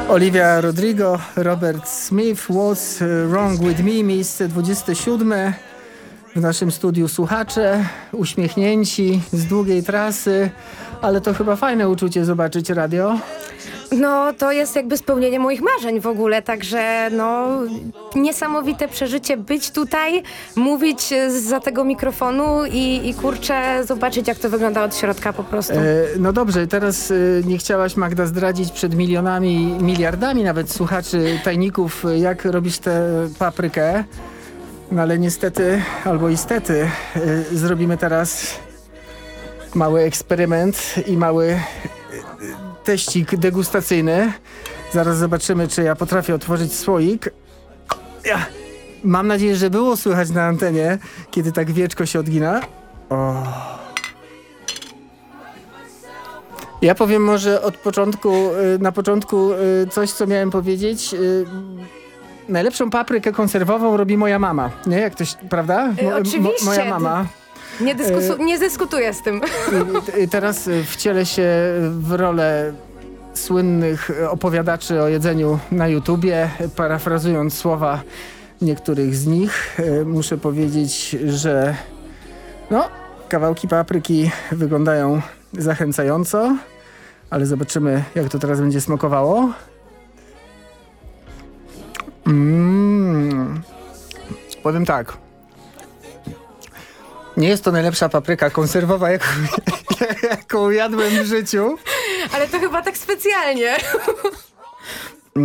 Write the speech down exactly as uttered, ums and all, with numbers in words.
Olivia Rodrigo, Robert Smith, What's Wrong With Me, miejsce dwudzieste siódme. W naszym studiu słuchacze, uśmiechnięci, z długiej trasy, ale to chyba fajne uczucie zobaczyć radio. No, to jest jakby spełnienie moich marzeń w ogóle, także no niesamowite przeżycie być tutaj, mówić za tego mikrofonu i, i kurczę, zobaczyć jak to wygląda od środka po prostu. E, no dobrze, teraz e, nie chciałaś, Magda, zdradzić przed milionami, miliardami nawet słuchaczy, tajników, jak robisz tę paprykę. No ale niestety, albo istety, y, zrobimy teraz mały eksperyment i mały y, teścik degustacyjny. Zaraz zobaczymy, czy ja potrafię otworzyć słoik. Ja. Mam nadzieję, że było słychać na antenie, kiedy tak wieczko się odgina. O. Ja powiem może od początku, y, na początku y, coś, co miałem powiedzieć. Y, Najlepszą paprykę konserwową robi moja mama. Nie? Jak ktoś, prawda? Mo- Oczywiście. moja mama. Nie, dyskusu- nie dyskutuję z tym. I, i teraz wcielę się w rolę słynnych opowiadaczy o jedzeniu na YouTubie. Parafrazując słowa niektórych z nich, muszę powiedzieć, że no, kawałki papryki wyglądają zachęcająco, ale zobaczymy, jak to teraz będzie smakowało. Mm. Powiem tak. Nie jest to najlepsza papryka konserwowa, jaką, jaką jadłem w życiu. Ale to chyba tak specjalnie.